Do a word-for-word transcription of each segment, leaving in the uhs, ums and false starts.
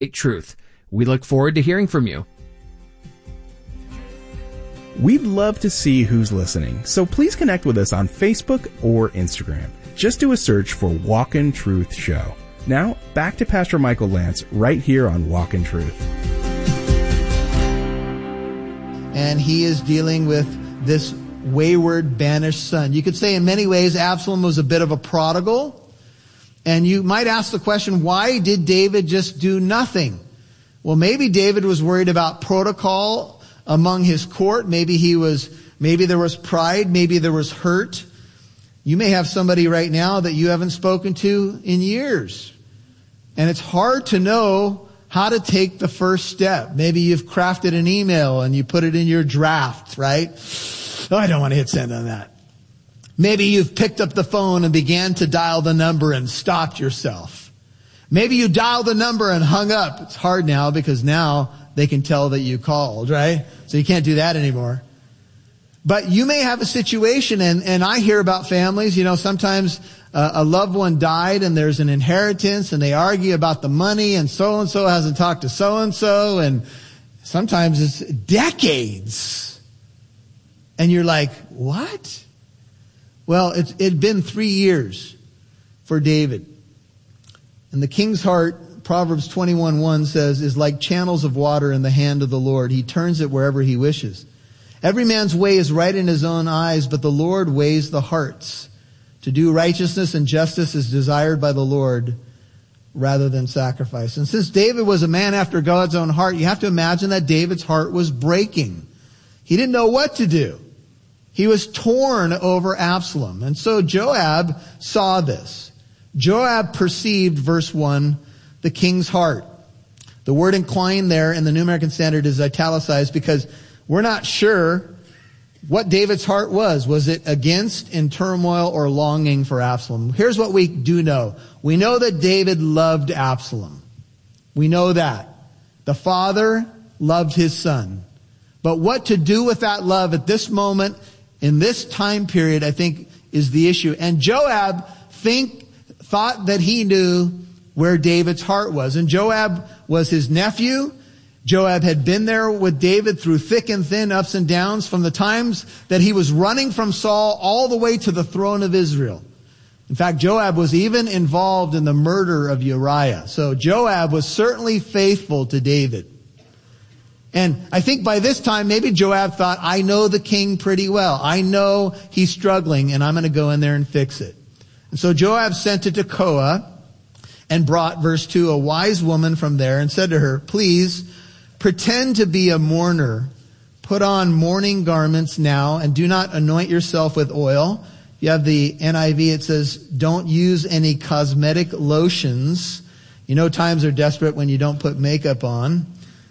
Truth. We look forward to hearing from you. We'd love to see who's listening, so please connect with us on Facebook or Instagram. Just do a search for Walk in Truth Show. Now, back to Pastor Michael Lance right here on Walk in Truth. And he is dealing with this wayward, banished son. You could say in many ways Absalom was a bit of a prodigal. And you might ask the question, why did David just do nothing? Well, maybe David was worried about protocol among his court. Maybe he was, maybe there was pride. Maybe there was hurt. You may have somebody right now that you haven't spoken to in years. And it's hard to know how to take the first step. Maybe you've crafted an email and you put it in your draft, right? Oh, I don't want to hit send on that. Maybe you've picked up the phone and began to dial the number and stopped yourself. Maybe you dialed the number and hung up. It's hard now because now they can tell that you called, right? So you can't do that anymore. But you may have a situation, and, and I hear about families, you know, sometimes uh, a loved one died and there's an inheritance and they argue about the money and so-and-so hasn't talked to so-and-so, and sometimes it's decades. And you're like, what? Well, it's, it'd been three years for David. And the king's heart, Proverbs twenty-one one says, is like channels of water in the hand of the Lord. He turns it wherever he wishes. Every man's way is right in his own eyes, but the Lord weighs the hearts. To do righteousness and justice is desired by the Lord rather than sacrifice. And since David was a man after God's own heart, you have to imagine that David's heart was breaking. He didn't know what to do. He was torn over Absalom. And so Joab saw this. Joab perceived, verse one, the king's heart. The word incline there in the New American Standard is italicized because we're not sure what David's heart was. Was it against, in turmoil, or longing for Absalom? Here's what we do know. We know that David loved Absalom. We know that. The father loved his son. But what to do with that love at this moment, in this time period, I think is the issue. And Joab think, thought that he knew where David's heart was. And Joab was his nephew. Joab had been there with David through thick and thin, ups and downs, from the times that he was running from Saul all the way to the throne of Israel. In fact, Joab was even involved in the murder of Uriah. So Joab was certainly faithful to David. And I think by this time, maybe Joab thought, I know the king pretty well. I know he's struggling, and I'm going to go in there and fix it. And so Joab sent to Tekoa and brought, verse two, a wise woman from there and said to her, please pretend to be a mourner. Put on mourning garments now and do not anoint yourself with oil. If you have the N I V, it says, don't use any cosmetic lotions. You know times are desperate when you don't put makeup on.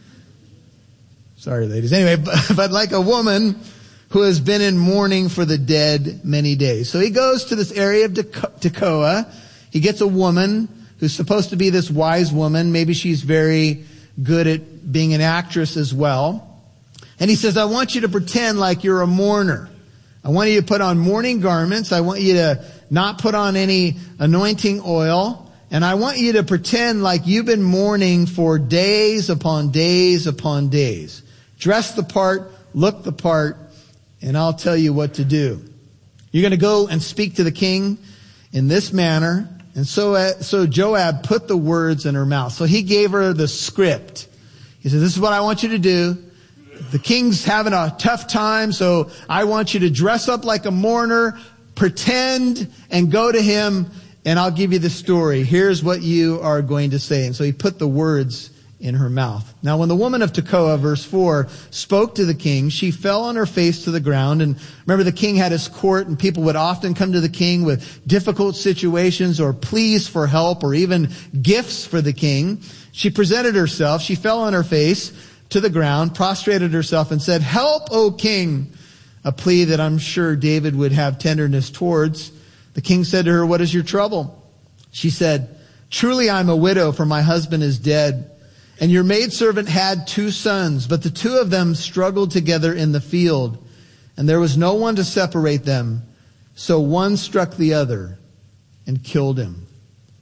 Sorry, ladies. Anyway, but, but like a woman who has been in mourning for the dead many days. So he goes to this area of Tekoa. He gets a woman who's supposed to be this wise woman. Maybe she's very good at being an actress as well. And he says, I want you to pretend like you're a mourner. I want you to put on mourning garments. I want you to not put on any anointing oil. And I want you to pretend like you've been mourning for days upon days upon days. Dress the part, look the part, and I'll tell you what to do. You're going to go and speak to the king in this manner. And so, uh, so Joab put the words in her mouth. So he gave her the script. He said, this is what I want you to do. The king's having a tough time, so I want you to dress up like a mourner, pretend, and go to him, and I'll give you the story. Here's what you are going to say. And so he put the words in her mouth. Now when the woman of Tekoa, verse four, spoke to the king, she fell on her face to the ground. And remember, the king had his court, and people would often come to the king with difficult situations or pleas for help or even gifts for the king. She presented herself. She fell on her face to the ground, prostrated herself, and said, help, O king, a plea that I'm sure David would have tenderness towards. The king said to her, what is your trouble? She said, truly I'm a widow, for my husband is dead. And your maidservant had two sons, but the two of them struggled together in the field, and there was no one to separate them. So one struck the other and killed him.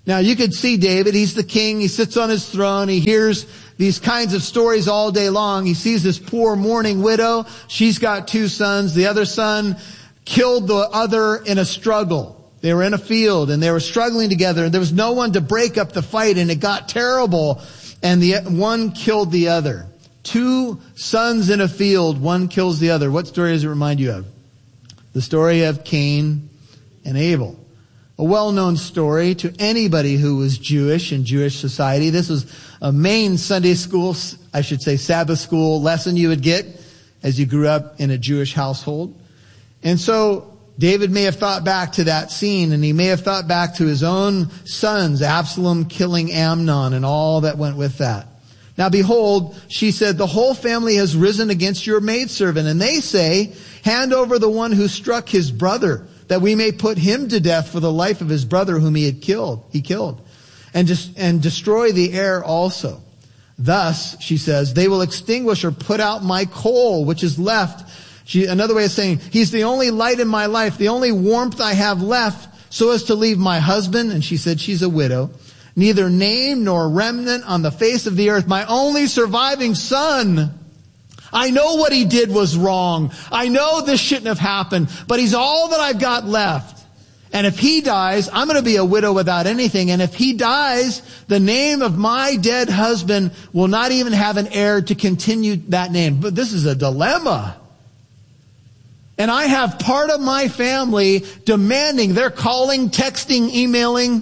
Now you could see David, he's the king, he sits on his throne, he hears these kinds of stories all day long. He sees this poor mourning widow, she's got two sons, the other son killed the other in a struggle. They were in a field and they were struggling together and there was no one to break up the fight and it got terrible and the one killed the other. Two sons in a field, one kills the other. What story does it remind you of? The story of Cain and Abel. A well-known story to anybody who was Jewish in Jewish society. This was a main Sunday school, I should say Sabbath school lesson you would get as you grew up in a Jewish household. And so David may have thought back to that scene, and he may have thought back to his own sons, Absalom killing Amnon and all that went with that. Now behold, she said, the whole family has risen against your maidservant, and they say, hand over the one who struck his brother, that we may put him to death for the life of his brother whom he had killed, he killed, and just, and destroy the heir also. Thus, she says, they will extinguish or put out my coal, which is left. She, another way of saying, he's the only light in my life, the only warmth I have left, so as to leave my husband, and she said she's a widow, neither name nor remnant on the face of the earth, my only surviving son. I know what he did was wrong. I know this shouldn't have happened, but he's all that I've got left. And if he dies, I'm going to be a widow without anything. And if he dies, the name of my dead husband will not even have an heir to continue that name. But this is a dilemma. And I have part of my family demanding, they're calling, texting, emailing,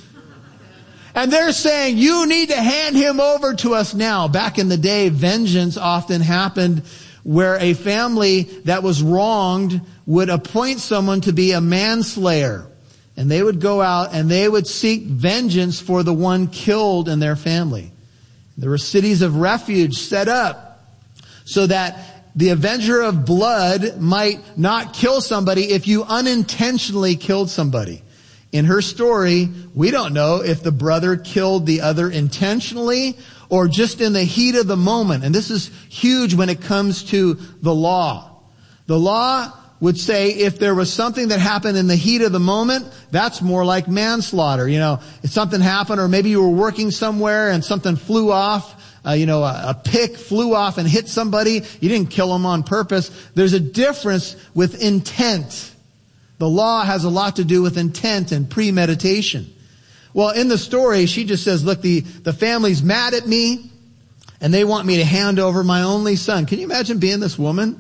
and they're saying, you need to hand him over to us now. Back in the day, vengeance often happened where a family that was wronged would appoint someone to be a manslayer. And they would go out and they would seek vengeance for the one killed in their family. There were cities of refuge set up so that the avenger of blood might not kill somebody if you unintentionally killed somebody. In her story, we don't know if the brother killed the other intentionally or just in the heat of the moment. And this is huge when it comes to the law. The law would say if there was something that happened in the heat of the moment, that's more like manslaughter. You know, if something happened or maybe you were working somewhere and something flew off, Uh, you know, a, a pick flew off and hit somebody. You didn't kill them on purpose. There's a difference with intent. The law has a lot to do with intent and premeditation. Well, in the story, she just says, look, the, the family's mad at me and they want me to hand over my only son. Can you imagine being this woman?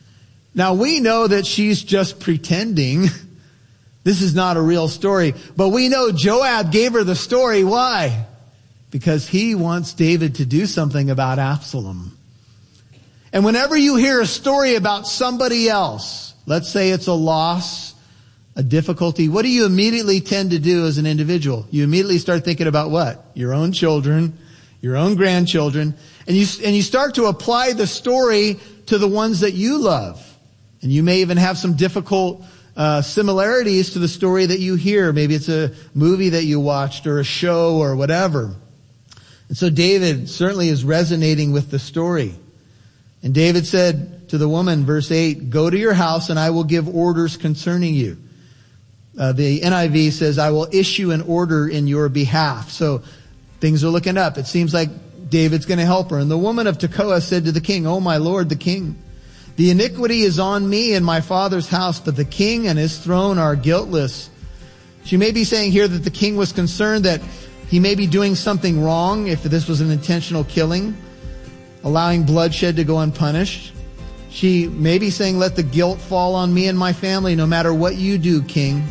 Now, we know that she's just pretending. This is not a real story. But we know Joab gave her the story. Why? Because he wants David to do something about Absalom. And whenever you hear a story about somebody else, let's say it's a loss, a difficulty, what do you immediately tend to do as an individual? You immediately start thinking about what? Your own children, your own grandchildren, and you, and you start to apply the story to the ones that you love. And you may even have some difficult uh, similarities to the story that you hear. Maybe it's a movie that you watched or a show or whatever. And so David certainly is resonating with the story. And David said to the woman, verse eight, go to your house and I will give orders concerning you. Uh, the N I V says, I will issue an order in your behalf. So things are looking up. It seems like David's going to help her. And the woman of Tekoa said to the king, oh my lord, the king, the iniquity is on me and my father's house, but the king and his throne are guiltless. She may be saying here that the king was concerned that he may be doing something wrong if this was an intentional killing, allowing bloodshed to go unpunished. She may be saying, let the guilt fall on me and my family no matter what you do, king.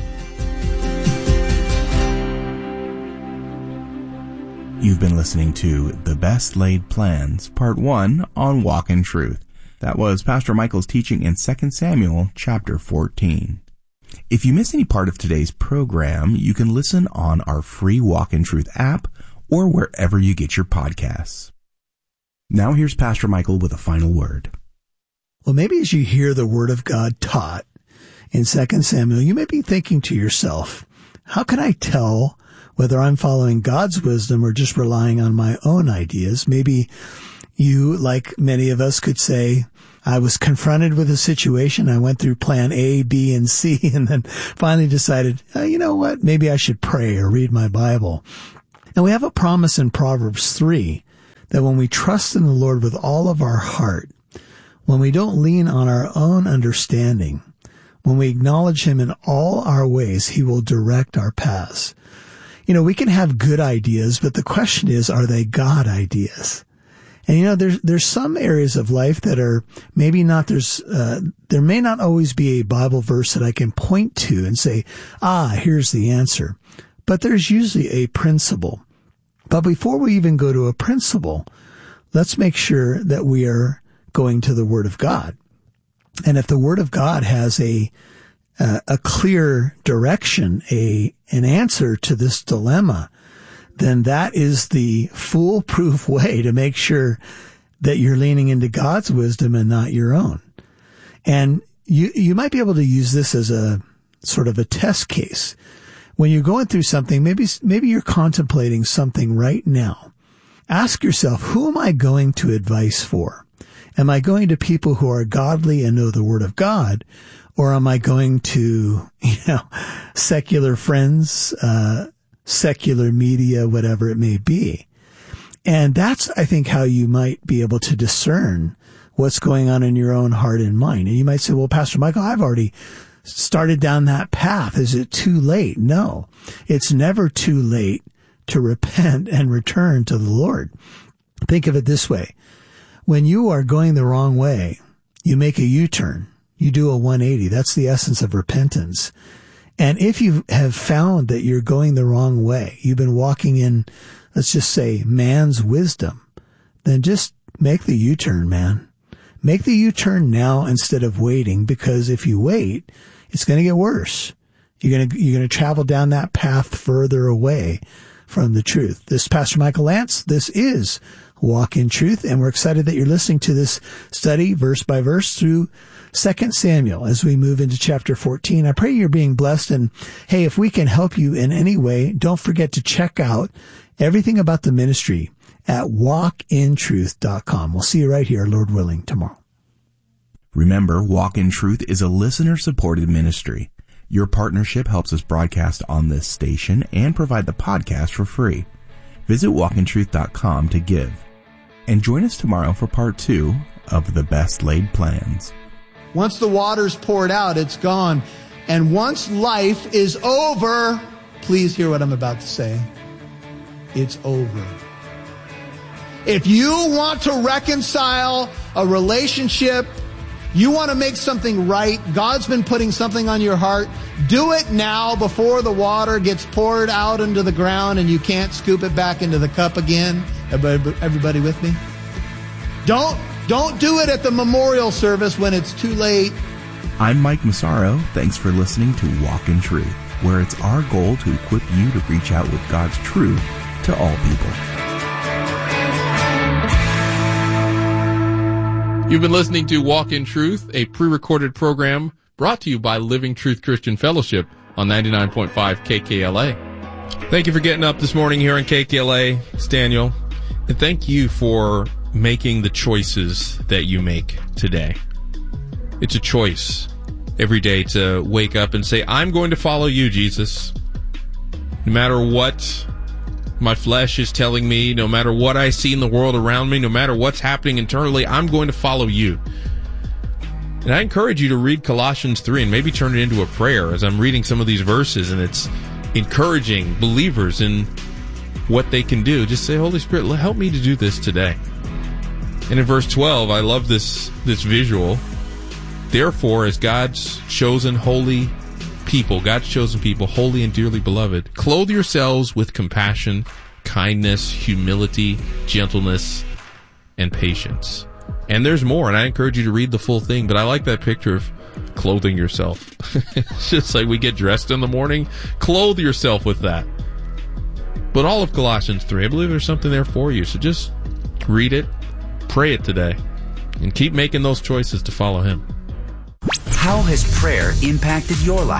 You've been listening to The Best Laid Plans, Part one on Walk in Truth. That was Pastor Michael's teaching in Second Samuel chapter fourteen. If you missed any part of today's program, you can listen on our free Walk in Truth app or wherever you get your podcasts. Now here's Pastor Michael with a final word. Well, maybe as you hear the word of God taught in Second Samuel, you may be thinking to yourself, how can I tell whether I'm following God's wisdom or just relying on my own ideas? Maybe You, like many of us, could say, I was confronted with a situation. I went through plan A, B, and C, and then finally decided, oh, you know what? Maybe I should pray or read my Bible. And we have a promise in Proverbs three that when we trust in the Lord with all of our heart, when we don't lean on our own understanding, when we acknowledge him in all our ways, he will direct our paths. You know, we can have good ideas, but the question is, are they God ideas? And you know, there's, there's some areas of life that are maybe not, there's, uh, there may not always be a Bible verse that I can point to and say, ah, here's the answer. But there's usually a principle. But before we even go to a principle, let's make sure that we are going to the Word of God. And if the Word of God has a, uh, a clear direction, a, an answer to this dilemma, then that is the foolproof way to make sure that you're leaning into God's wisdom and not your own. And you, you might be able to use this as a sort of a test case. When you're going through something, maybe, maybe you're contemplating something right now. Ask yourself, who am I going to advice for? Am I going to people who are godly and know the Word of God? Or am I going to, you know, secular friends, uh, secular media, whatever it may be? And that's, I think, how you might be able to discern what's going on in your own heart and mind. And you might say, well, Pastor Michael, I've already started down that path. Is it too late? No, it's never too late to repent and return to the Lord. Think of it this way. When you are going the wrong way, you make a U-turn. You do a one eighty. That's the essence of repentance. And if you have found that you're going the wrong way, you've been walking in, let's just say, man's wisdom, then just make the U-turn, man. Make the U-turn now instead of waiting, because if you wait, it's going to get worse. You're going to, you're going to travel down that path further away from the truth. This is Pastor Michael Lance. This is Walk in Truth, and we're excited that you're listening to this study verse by verse through Second Samuel as we move into chapter fourteen. I pray you're being blessed, and hey, if we can help you in any way, don't forget to check out everything about the ministry at walk in truth dot com. We'll see you right here, Lord willing, tomorrow. Remember, Walk in Truth is a listener-supported ministry. Your partnership helps us broadcast on this station and provide the podcast for free. Visit walk in truth dot com to give. And join us tomorrow for part two of The Best Laid Plans. Once the water's poured out, it's gone. And once life is over, please hear what I'm about to say. It's over. If you want to reconcile a relationship, you want to make something right, God's been putting something on your heart, do it now before the water gets poured out into the ground and you can't scoop it back into the cup again. Everybody, everybody with me? Don't, don't do it at the memorial service when it's too late. I'm Mike Massaro. Thanks for listening to Walk in Truth, where it's our goal to equip you to reach out with God's truth to all people. You've been listening to Walk in Truth, a pre-recorded program brought to you by Living Truth Christian Fellowship on ninety-nine point five K K L A. Thank you for getting up this morning here on K K L A. It's Daniel. And thank you for making the choices that you make today. It's a choice every day to wake up and say, I'm going to follow you, Jesus. No matter what my flesh is telling me, no matter what I see in the world around me, no matter what's happening internally, I'm going to follow you. And I encourage you to read Colossians three and maybe turn it into a prayer as I'm reading some of these verses, and it's encouraging believers in what they can do. Just say, Holy Spirit, help me to do this today. And in verse twelve, I love this, this visual. Therefore, as God's chosen holy people, God's chosen people, holy and dearly beloved, clothe yourselves with compassion, kindness, humility, gentleness, and patience. And there's more, and I encourage you to read the full thing, but I like that picture of clothing yourself. It's just like we get dressed in the morning. Clothe yourself with that. But all of Colossians three, I believe there's something there for you. So just read it, pray it today, and keep making those choices to follow Him. How has prayer impacted your life?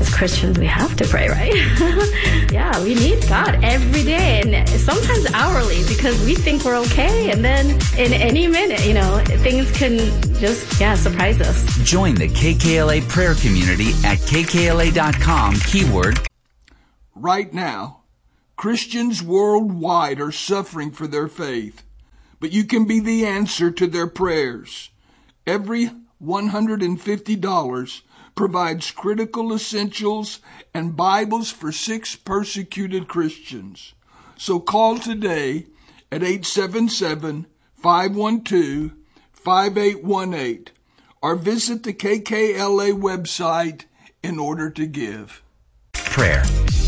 as Christians, we have to pray, right? Yeah, we need God every day and sometimes hourly because we think we're okay. And then in any minute, you know, things can just, yeah, surprise us. Join the K K L A prayer community at K K L A dot com, keyword. Right now, Christians worldwide are suffering for their faith, but you can be the answer to their prayers. Every one hundred fifty dollars provides critical essentials and Bibles for six persecuted Christians. So call today at eight seven seven, five one two, five eight one eight or visit the K K L A website in order to give. Prayer.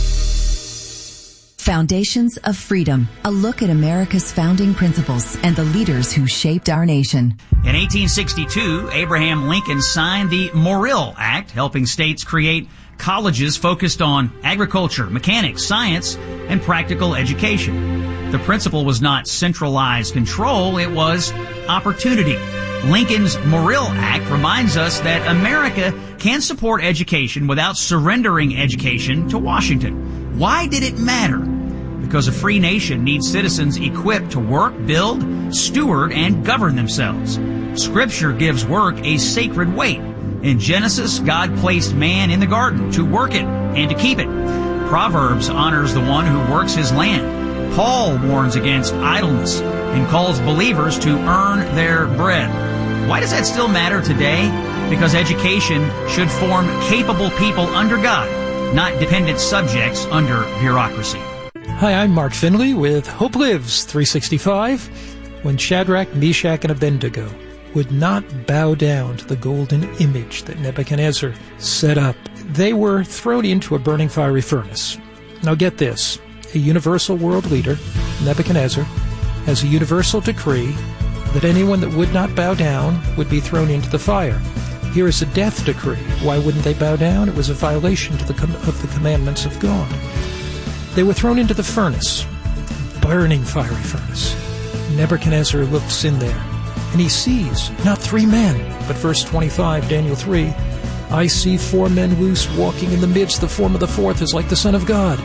Foundations of Freedom, a look at America's founding principles and the leaders who shaped our nation. In eighteen sixty-two, Abraham Lincoln signed the Morrill Act, helping states create colleges focused on agriculture, mechanics, science, and practical education. The principle was not centralized control, it was opportunity. Lincoln's Morrill Act reminds us that America can support education without surrendering education to Washington. Why did it matter? Because a free nation needs citizens equipped to work, build, steward, and govern themselves. Scripture gives work a sacred weight. In Genesis, God placed man in the garden to work it and to keep it. Proverbs honors the one who works his land. Paul warns against idleness and calls believers to earn their bread. Why does that still matter today? Because education should form capable people under God, not dependent subjects under bureaucracy. Hi, I'm Mark Finley with Hope Lives three sixty-five. When Shadrach, Meshach, and Abednego would not bow down to the golden image that Nebuchadnezzar set up, they were thrown into a burning fiery furnace. Now get this, a universal world leader, Nebuchadnezzar, has a universal decree that anyone that would not bow down would be thrown into the fire. Here is a death decree. Why wouldn't they bow down? It was a violation to the com- of the commandments of God. They were thrown into the furnace, burning fiery furnace. Nebuchadnezzar looks in there, and he sees not three men, but verse twenty-five, Daniel three, I see four men loose walking in the midst. The form of the fourth is like the Son of God.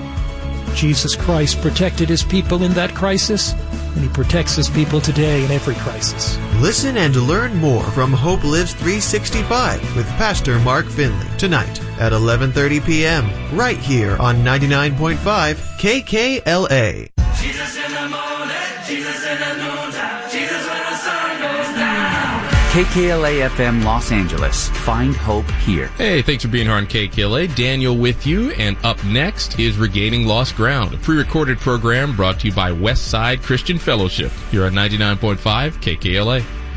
Jesus Christ protected his people in that crisis, and he protects his people today in every crisis. Listen and learn more from Hope Lives three sixty-five with Pastor Mark Finley tonight at eleven thirty p.m. right here on ninety-nine point five K K L A. Jesus in the morning, Jesus in the noontime, Jesus when the sun goes down. K K L A F M Los Angeles. Find hope here. Hey, thanks for being here on K K L A. Daniel with you, and up next is Regaining Lost Ground, a pre-recorded program brought to you by Westside Christian Fellowship here on ninety-nine point five K K L A.